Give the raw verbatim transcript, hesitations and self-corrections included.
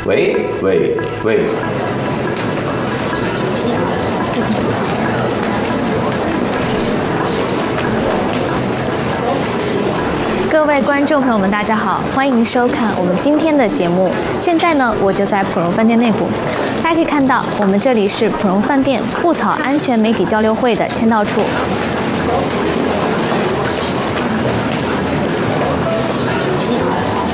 喂喂喂。 各位观众朋友们，大家好，欢迎收看我们今天的节目。现在呢，我就在普荣饭店内部，大家可以看到，我们这里是普荣饭店布草安全媒体交流会的签到处。